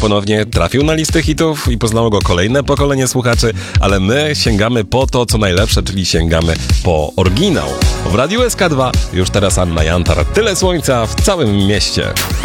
ponownie trafił na listy hitów i poznało go kolejne pokolenie słuchaczy, ale my sięgamy po to, co najlepsze, czyli sięgamy po oryginał. W Radiu SK2 już teraz Anna Jantar. Tyle słońca w całym mieście.